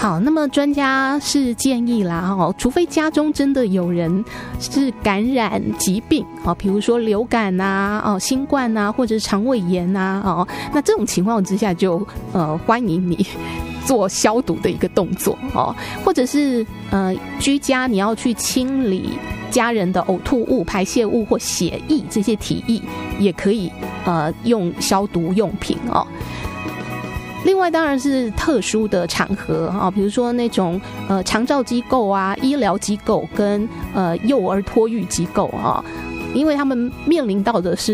好，那么专家是建议啦，除非家中真的有人是感染疾病，比如说流感啊、新冠啊，或者是肠胃炎啊，那这种情况之下就欢迎你做消毒的一个动作或者是居家你要去清理家人的呕吐物、排泄物或血液这些体液，也可以用消毒用品另外当然是特殊的场合比如说那种长照机构啊、医疗机构跟幼儿托育机构因为他们面临到的是